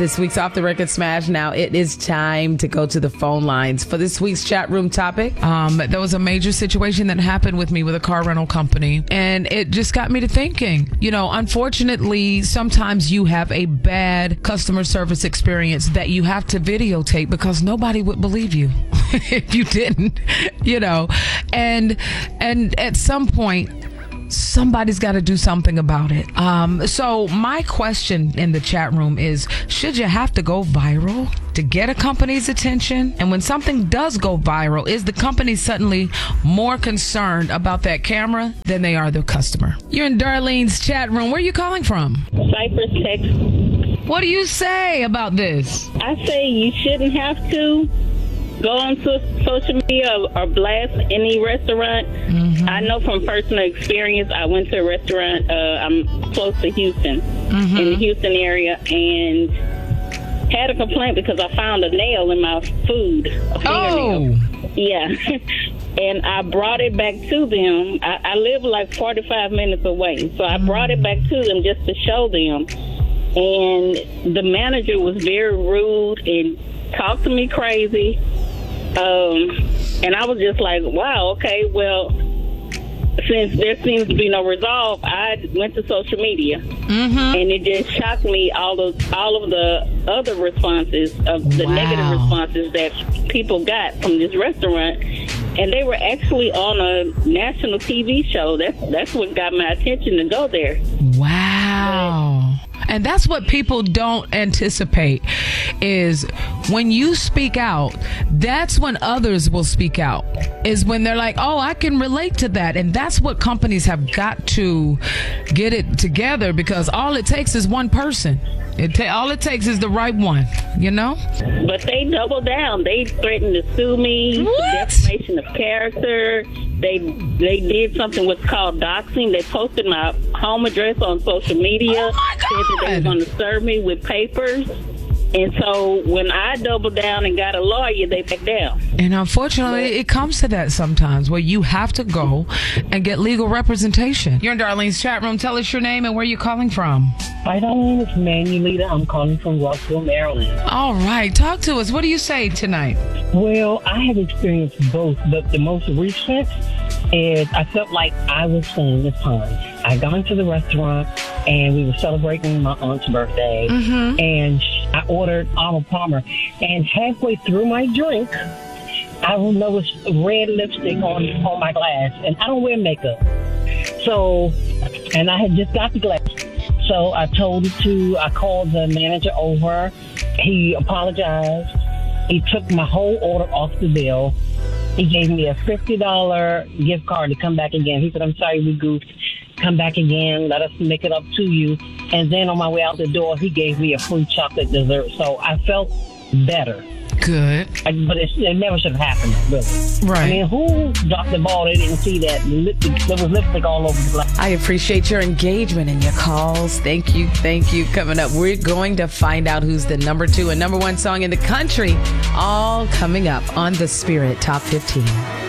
this week's Off the Record Smash. Now it is time to go to the phone lines for this week's chat room topic. There was a major situation that happened with me with a car rental company, and it just got me to thinking. You know, unfortunately, sometimes you have a bad customer service experience that you have to videotape because nobody would believe you if you didn't, you know. And at some point, somebody's got to do something about it. So my question in the chat room is, should you have to go viral to get a company's attention? And when something does go viral, is the company suddenly more concerned about that camera than they are their customer? You're in Darlene's chat room. Where are you calling from? Cypress, Texas. What do you say about this? I say you shouldn't have to go on social media or blast any restaurant. Mm-hmm. I know from personal experience, I went to a restaurant, I'm close to Houston, in the Houston area, and had a complaint because I found a nail in my food, a fingernail. Yeah. And I brought it back to them. I live like 45 minutes away, so I brought it back to them just to show them. And the manager was very rude and talked to me crazy. And I was just like, wow, okay, well, since there seems to be no resolve, I went to social media. And it just shocked me, all of the other responses, of the negative responses that people got from this restaurant. And they were actually on a national TV show. That's what got my attention to go there. Wow. And that's what people don't anticipate, is when you speak out, that's when others will speak out, is when they're like, oh, I can relate to that. And that's what companies have got to get it together, because all it takes is one person. All it takes is the right one, you know? But they doubled down. They threatened to sue me for defamation of character. They did something what's called doxing. They posted my home address on social media. Oh my God. Said that they were going to serve me with papers. And so when I doubled down and got a lawyer, they backed down. And unfortunately, it comes to that sometimes, where you have to go and get legal representation. You're in Darlene's chat room. Tell us your name and where you're calling from. Hi, Darlene. It's Manuelita. I'm calling from Rockville, Maryland. All right. Talk to us. What do you say tonight? Well, I have experienced both. The most recent is I felt like I was staying this time. I got into the restaurant, and we were celebrating my aunt's birthday, and I ordered Arnold Palmer, and halfway through my drink, I noticed red lipstick on my glass, and I don't wear makeup. So, and I had just got the glass. So I called the manager over. He apologized. He took my whole order off the bill. He gave me a $50 gift card to come back again. He said, I'm sorry, we goofed. Come back again. Let us make it up to you. And then on my way out the door, he gave me a free chocolate dessert. So I felt better. Good. But it never should have happened, really. Right. I mean, who dropped the ball? They didn't see that. There was lipstick all over the glass. I appreciate your engagement and your calls. Thank you. Thank you. Coming up, we're going to find out who's the number 2 and number 1 song in the country. All coming up on The Spirit Top 15.